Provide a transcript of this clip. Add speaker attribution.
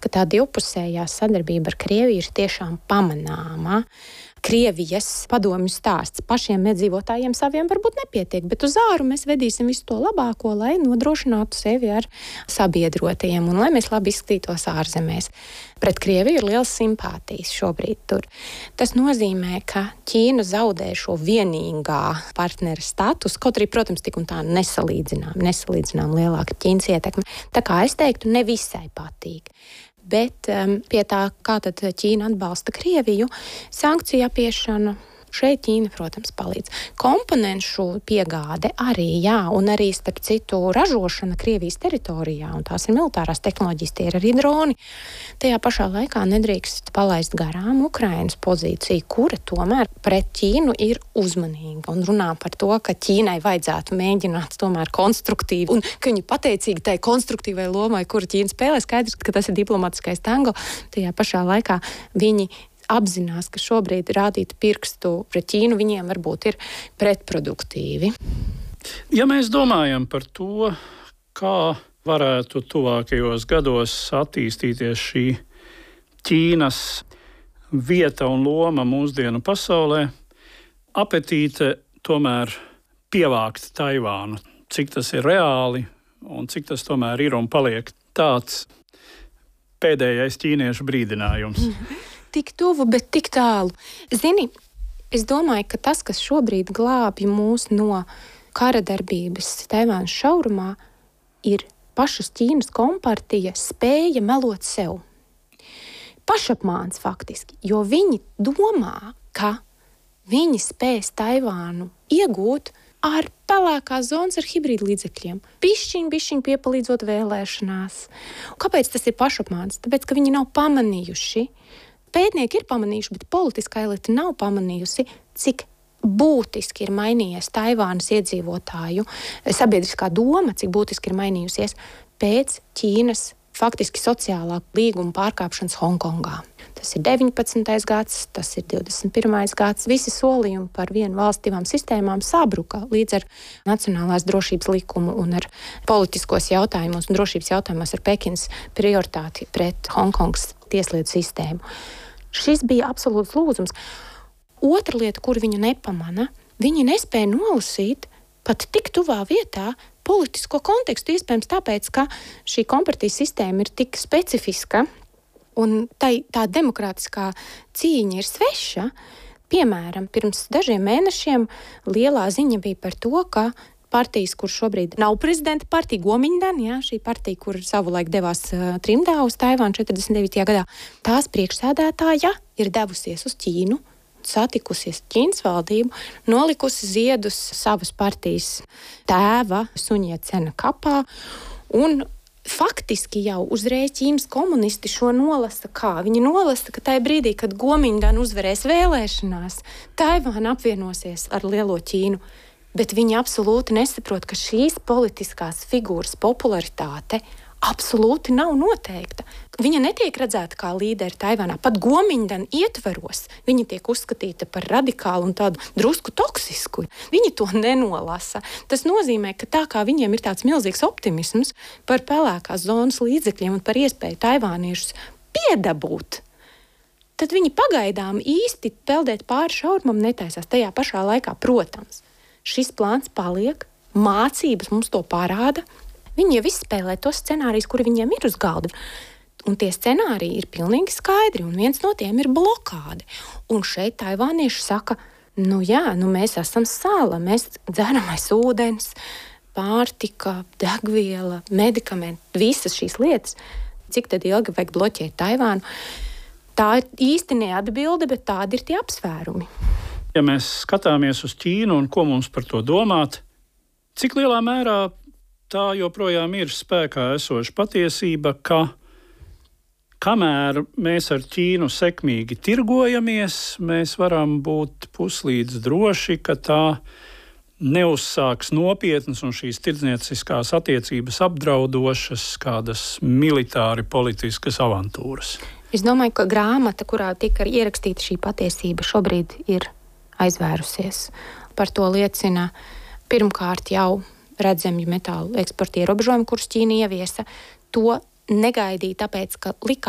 Speaker 1: ka tā divpusējā sadarbība ar Krieviju ir tiešām pamanāma. Krievijas padomju stāsts pašiem iedzīvotājiem saviem varbūt nepietiek, bet uz āru mēs vedīsim visu to labāko, lai nodrošinātu sevi ar sabiedrotajiem un lai mēs labi izskatītos ārzemēs. Pret Krieviju ir liels simpātijas šobrīd tur. Tas nozīmē, ka Ķīna zaudē šo vienīgā partnera status, kaut arī, protams, tik un tā nesalīdzinām lielāka Ķīnas ietekme. Tā kā es teiktu, ne visai patīk. Bet pie tā, kā tad Ķīna atbalsta Krieviju, sankciju apiešana, šeit Ķīna, protams, palīdz. Komponenšu piegāde arī, jā, un arī, starp citu, ražošana Krievijas teritorijā, un tās ir militārās tehnoloģijas, tie ir arī droni. Tajā pašā laikā nedrīkst palaist garām Ukrainas pozīciju, kura tomēr pret Ķīnu ir uzmanīga un runā par to, ka Ķīnai vajadzētu mēģināt tomēr konstruktīvi, un ka viņi pateicīgi tai konstruktīvai lomai, kuru Ķīna spēlē, skaidrs, ka tas ir diplomatiskais tango. Tajā pašā laikā viņi apzinās, ka šobrīd rādīt pirkstu pret Ķīnu viņiem varbūt ir pretproduktīvi.
Speaker 2: Ja mēs domājam par to, kā varētu tuvākajos gados attīstīties šī Ķīnas vieta un loma mūsdienu pasaulē, apetīte tomēr pievākt Taivānu, cik tas ir reāli un cik tas tomēr ir un paliek tāds pēdējais ķīniešu brīdinājums.
Speaker 1: Tik tuvu, bet tik tālu. Zini, es domāju, ka tas, kas šobrīd glābj mūs no kara darbības Taivānas šaurumā, ir pašas Ķīnas kompartija spēja melot sev. Pašapmāns faktiski, jo viņi domā, ka viņi spēs Taivānu iegūt ar pelēkās zonas ar hibrīdu līdzekļiem. Bišķiņ piepalīdzot vēlēšanās. Kāpēc tas ir pašapmāns? Tāpēc, ka viņi nav pamanījuši. Pētnieki ir pamanījuši, bet politiskā elite nav pamanījusi, cik būtiski ir mainījies Taivānas iedzīvotāju sabiedriskā doma, cik būtiski ir mainījusies pēc Ķīnas faktiski sociālā līguma pārkāpšanas Hongkongā. Tas ir 19. gads, tas ir 21. gads. Visi solījumi par vienu valsts divām sistēmām sabruka līdz ar nacionālās drošības likumu un ar politiskos jautājumos un drošības jautājumos ar Pekinas prioritāti pret Hongkongas tieslietu sistēmu. Šis bija absolūts lūzums. Otra lieta, kur viņa nepamana, viņi nespēja nolasīt pat tik tuvā vietā politisko kontekstu, iespējams tāpēc, ka šī kompartijas sistēma ir tik specifiska un tā demokrātiskā cīņa ir sveša. Piemēram, pirms dažiem mēnešiem lielā ziņa bija par to, ka partijas, kur šobrīd nav prezidenta partija, Gomindan, šī partija, kur savulaik devās trimdā uz Taivānu 49. gadā, tās priekšsēdētāja ir devusies uz Ķīnu, satikusies Ķīnas valdību, nolikusi ziedus savas partijas tēva Suņiecena kapā, un faktiski jau uzreiz Ķīnas komunisti šo nolasa kā? Viņi nolasa, ka tajā brīdī, kad Gomindan uzvarēs vēlēšanās, Taivāna apvienosies ar lielo Ķīnu. Bet viņi absolūti nesaprot, ka šīs politiskās figūras popularitāte absolūti nav noteikta. Viņa netiek redzēta kā līderi Taivānā. Pat Gomindan ietveros viņa tiek uzskatīta par radikālu un tādu drusku toksisku. Viņi to nenolasa. Tas nozīmē, ka tā kā viņiem ir tāds milzīgs optimisms par pelēkās zonas līdzekļiem un par iespēju taivāniešus piedabūt, tad viņi pagaidām īsti peldēt pāri šaurumam netaisās. Tajā pašā laikā, protams, šis plāns paliek, mācības mums to parāda. Viņi jau izspēlē tos scenārijus, kuri viņiem ir uz galda. Un tie scenāriji ir pilnīgi skaidri, un viens no tiem ir blokāde. Un šeit taivānieši saka, mēs esam sala, mēs dzeramais ūdens, pārtika, degviela, medikamenti, visas šīs lietas. Cik tad ilgi vajag bloķēt Taivānu? Tā ir īsti neatbilde, bet tādi ir tie apsvērumi.
Speaker 2: Ja mēs skatāmies uz Ķīnu un ko mums par to domāt, cik lielā mērā tā joprojām ir spēkā esoša patiesība, ka kamēr mēs ar Ķīnu sekmīgi tirgojamies, mēs varam būt puslīdz droši, ka tā neuzsāks nopietnas un šīs tirdzniecības attiecības apdraudošas kādas militāri politiskas avantūras.
Speaker 1: Es domāju, ka grāmata, kurā tika ierakstīta šī patiesība, šobrīd ir aizvērusies. Par to liecina pirmkārt jau redzamju metālu eksporta ierobežojumi, kurus Ķīna ieviesa. To negaidīja, tāpēc, ka likās